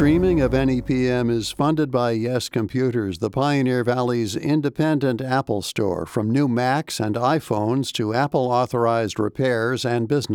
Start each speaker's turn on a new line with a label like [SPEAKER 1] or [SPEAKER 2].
[SPEAKER 1] Streaming of NEPM is funded by Yes Computers, the Pioneer Valley's independent Apple store. From new Macs and iPhones to Apple-authorized repairs and business